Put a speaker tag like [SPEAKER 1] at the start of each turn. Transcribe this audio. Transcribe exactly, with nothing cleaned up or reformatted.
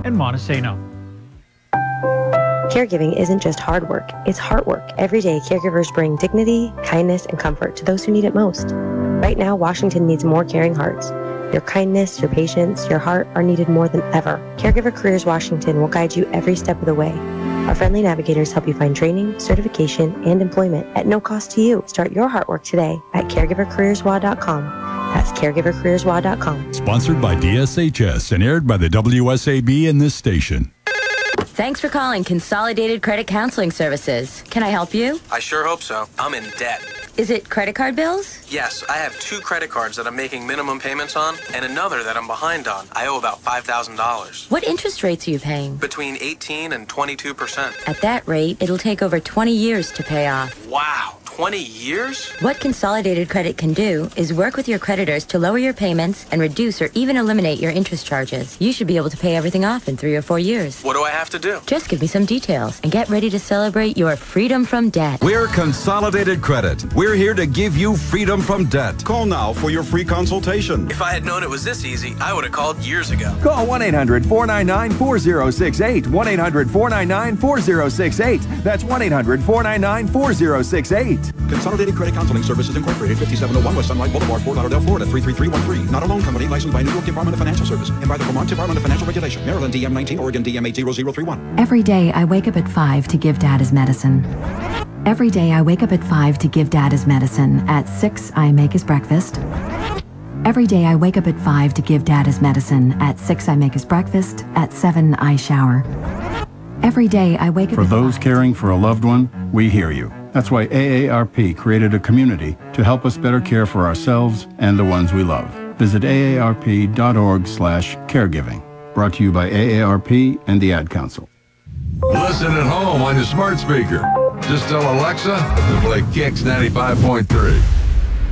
[SPEAKER 1] and Montesano.
[SPEAKER 2] Caregiving isn't just hard work, it's heart work. Every day, caregivers bring dignity, kindness, and comfort to those who need it most. Right now, Washington needs more caring hearts. Your kindness, your patience, your heart are needed more than ever. Caregiver Careers Washington will guide you every step of the way. Our friendly navigators help you find training, certification, and employment at no cost to you. Start your heart work today at caregiver careers w a dot com. That's caregiver careers w a dot com.
[SPEAKER 3] Sponsored by D S H S and aired by the W S A B in this station.
[SPEAKER 4] Thanks for calling Consolidated Credit Counseling Services. Can I help you?
[SPEAKER 5] I sure hope so. I'm in debt.
[SPEAKER 4] Is it credit card bills?
[SPEAKER 5] Yes, I have two credit cards that I'm making minimum payments on and another that I'm behind on. I owe about five thousand dollars.
[SPEAKER 4] What interest rates are you paying?
[SPEAKER 5] Between eighteen and twenty-two percent.
[SPEAKER 4] At that rate, it'll take over twenty years to pay off.
[SPEAKER 5] Wow, twenty years?
[SPEAKER 4] What Consolidated Credit can do is work with your creditors to lower your payments and reduce or even eliminate your interest charges. You should be able to pay everything off in three or four years.
[SPEAKER 5] What do I have to do?
[SPEAKER 4] Just give me some details and get ready to celebrate your freedom from debt.
[SPEAKER 6] We're Consolidated Credit. We're here to give you freedom from debt.
[SPEAKER 7] Call now for your free consultation.
[SPEAKER 5] If I had known it was this easy, I would have called years ago.
[SPEAKER 8] Call one eight hundred four nine nine four zero six eight. one eight hundred four nine nine four zero six eight. That's one eight hundred four nine nine four zero six eight.
[SPEAKER 7] Consolidated Credit Counseling Services Incorporated, fifty-seven oh one West Sunlight Boulevard, Fort Lauderdale, Florida, three three three one three. Not a loan company licensed by New York Department of Financial Services and by the Vermont Department of Financial Regulation. Maryland D M nineteen, Oregon D M eight zero zero three one.
[SPEAKER 9] Every day I wake up at five to give Dad his medicine. Every day I wake up at five to give Dad his medicine. At six I make his breakfast. Every day I wake up at five to give Dad his medicine. At six I make his breakfast. At seven I shower. Every day I wake up
[SPEAKER 3] For
[SPEAKER 9] at
[SPEAKER 3] those
[SPEAKER 9] five.
[SPEAKER 3] caring for a loved one, we hear you. That's why A A R P created a community to help us better care for ourselves and the ones we love. Visit A A R P dot org slash caregiving. Brought to you by A A R P and the Ad Council.
[SPEAKER 10] Listen at home on your smart speaker. Just tell Alexa to play Kicks ninety-five point three.